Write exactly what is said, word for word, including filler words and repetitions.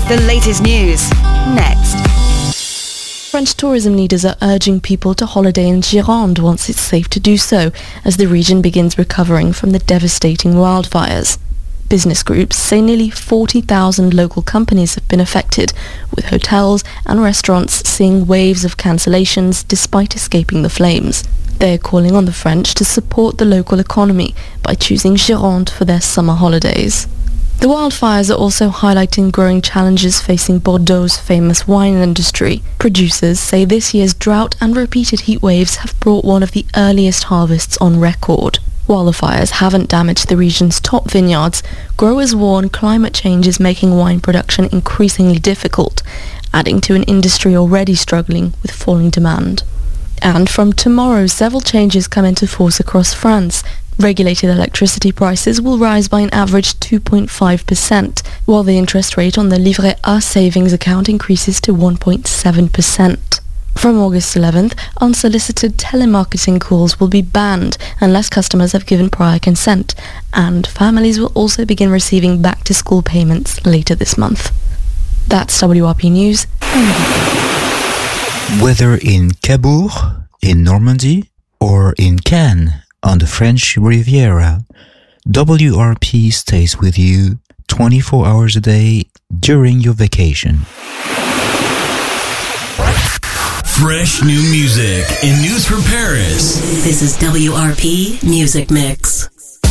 The latest news, next. French tourism leaders are urging people to holiday in Gironde once it's safe to do so, as the region begins recovering from the devastating wildfires. Business groups say nearly forty thousand local companies have been affected, with hotels and restaurants seeing waves of cancellations despite escaping the flames. They are calling on the French to support the local economy by choosing Gironde for their summer holidays. The wildfires are also highlighting growing challenges facing Bordeaux's famous wine industry. Producers say this year's drought and repeated heat waves have brought one of the earliest harvests on record. While the fires haven't damaged the region's top vineyards, growers warn climate change is making wine production increasingly difficult, adding to an industry already struggling with falling demand. And from tomorrow, several changes come into force across France. Regulated electricity prices will rise by an average two point five percent, while the interest rate on the Livret A savings account increases to one point seven percent. From August eleventh, unsolicited telemarketing calls will be banned unless customers have given prior consent, and families will also begin receiving back-to-school payments later this month. That's W R P News. Whether in Cabourg, in Normandy, or in Cannes, on the French Riviera, W R P stays with you twenty-four hours a day during your vacation. Fresh new music and news from Paris. This is W R P Music Mix.